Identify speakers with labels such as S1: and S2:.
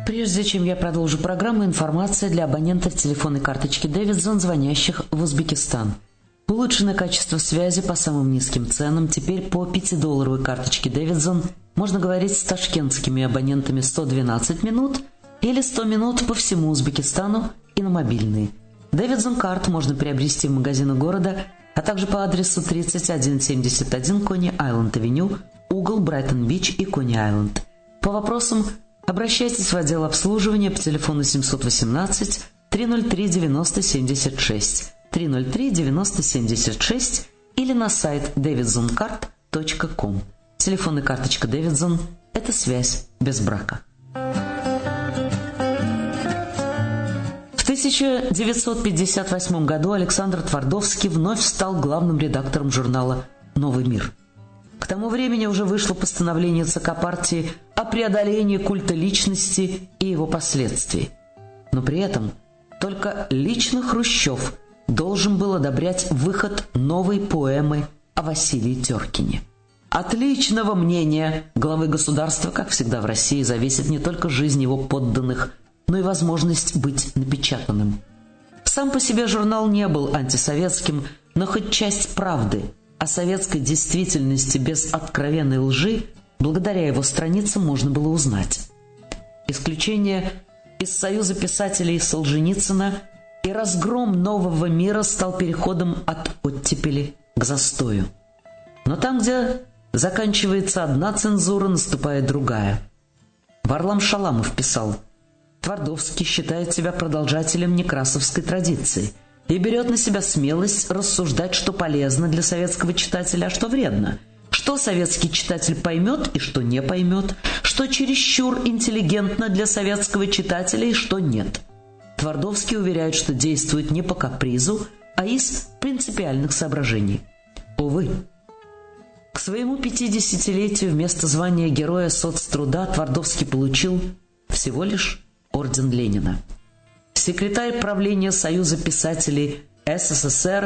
S1: Прежде чем я продолжу программу, информация для абонентов телефонной карточки Davidson, звонящих в Узбекистан. Улучшенное качество связи по самым низким ценам. Теперь по 5-долларовой карточке Davidson можно говорить с ташкентскими абонентами 112 минут или 100 минут по всему Узбекистану и на мобильные. Davidson карт можно приобрести в магазинах города, а также по адресу 3171 Кони-Айленд-авеню, угол Брайтон-Бич и Кони-Айленд. По вопросам обращайтесь в отдел обслуживания по телефону 718-303-9076, 303-9076 или на сайт davidsoncard.com. Телефонная карточка Davidson – это связь без брака. В 1958 году Александр Твардовский вновь стал главным редактором журнала «Новый мир». К тому времени уже вышло постановление ЦК партии о преодолении культа личности и его последствий. Но при этом только лично Хрущев должен был одобрять выход новой поэмы о Василии Теркине. От личного мнения главы государства, как всегда в России, зависит не только жизнь его подданных, но и возможность быть напечатанным. Сам по себе журнал не был антисоветским, но хоть часть правды о советской действительности без откровенной лжи благодаря его страницам можно было узнать. Исключение из Союза писателей Солженицына и разгром нового мира стал переходом от оттепели к застою. Но там, где заканчивается одна цензура, наступает другая. Варлам Шаламов писал: «Твардовский считает себя продолжателем некрасовской традиции и берет на себя смелость рассуждать, что полезно для советского читателя, а что вредно, что советский читатель поймет и что не поймет, что чересчур интеллигентно для советского читателя и что нет». Твардовский уверяет, что действует не по капризу, а из принципиальных соображений. Увы. К своему 50-летию вместо звания Героя соцтруда Твардовский получил всего лишь орден Ленина. Секретарь правления Союза писателей СССР